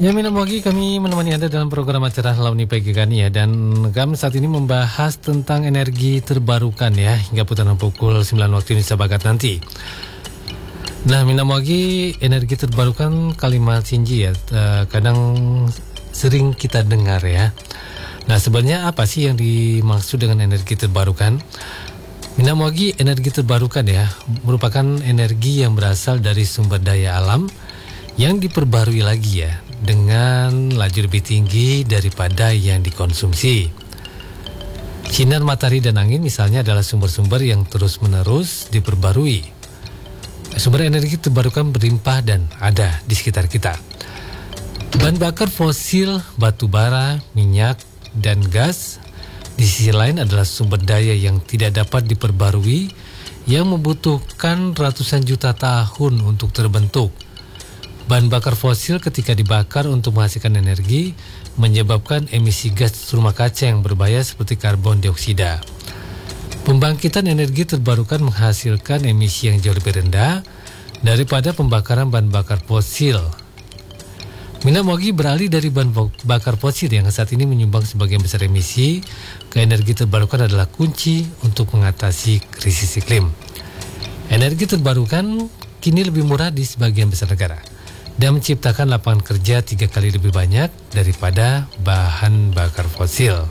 Ya, Mina Mogi, kami menemani Anda dalam program acara Launi Pagi Kani ya. Dan kami saat ini membahas tentang energi terbarukan ya, hingga putaran pukul 9 waktu Indonesia Barat nanti. Nah, Mina Mogi, energi terbarukan kalimat Shinji ya, kadang sering kita dengar ya. Nah, sebenarnya apa sih yang dimaksud dengan energi terbarukan? Mina Mogi, energi terbarukan ya, merupakan energi yang berasal dari sumber daya alam yang diperbarui lagi ya, dengan laju lebih tinggi daripada yang dikonsumsi. Sinar matahari dan angin misalnya adalah sumber-sumber yang terus-menerus diperbarui. Sumber energi terbarukan berlimpah dan ada di sekitar kita. Bahan bakar fosil, batu bara, minyak, dan gas di sisi lain adalah sumber daya yang tidak dapat diperbarui, yang membutuhkan ratusan juta tahun untuk terbentuk. Bahan bakar fosil ketika dibakar untuk menghasilkan energi menyebabkan emisi gas rumah kaca yang berbahaya seperti karbon dioksida. Pembangkitan energi terbarukan menghasilkan emisi yang jauh lebih rendah daripada pembakaran bahan bakar fosil. Mina Mogi beralih dari bahan bakar fosil yang saat ini menyumbang sebagian besar emisi ke energi terbarukan adalah kunci untuk mengatasi krisis iklim. Energi terbarukan kini lebih murah di sebagian besar negara dan menciptakan lapangan kerja 3 kali lebih banyak daripada bahan bakar fosil.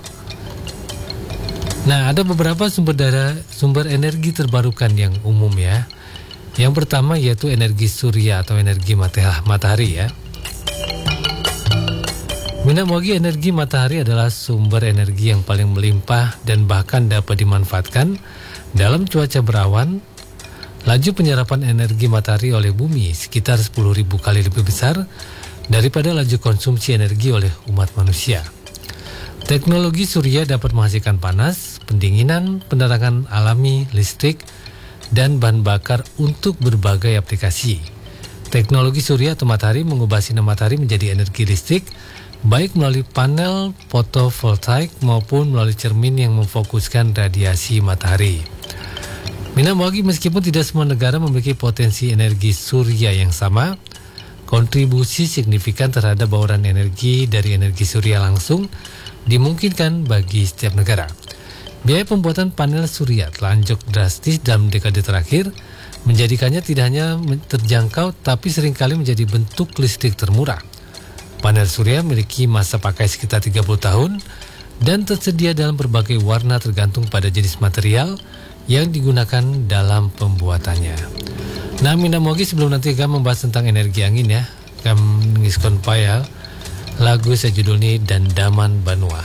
Nah, ada beberapa sumber energi terbarukan yang umum ya. Yang pertama yaitu energi surya atau energi matahari ya. Mina Mogi, energi matahari adalah sumber energi yang paling melimpah dan bahkan dapat dimanfaatkan dalam cuaca berawan. Laju penyerapan energi matahari oleh bumi sekitar 10.000 kali lebih besar daripada laju konsumsi energi oleh umat manusia. Teknologi surya dapat menghasilkan panas, pendinginan, penerangan alami, listrik, dan bahan bakar untuk berbagai aplikasi. Teknologi surya atau matahari mengubah sinar matahari menjadi energi listrik, baik melalui panel fotovoltaik maupun melalui cermin yang memfokuskan radiasi matahari. Mina Mogi, meskipun tidak semua negara memiliki potensi energi surya yang sama, kontribusi signifikan terhadap bauran energi dari energi surya langsung dimungkinkan bagi setiap negara. Biaya pembuatan panel surya telah anjlok drastis dalam dekade terakhir, menjadikannya tidak hanya terjangkau tapi seringkali menjadi bentuk listrik termurah. Panel surya memiliki masa pakai sekitar 30 tahun dan tersedia dalam berbagai warna tergantung pada jenis material yang digunakan dalam pembuatannya. Nah, Mina Mogi, sebelum nanti kami membahas tentang energi angin ya, kami ngiskon payal lagu sejudul ini dan Daman Banua.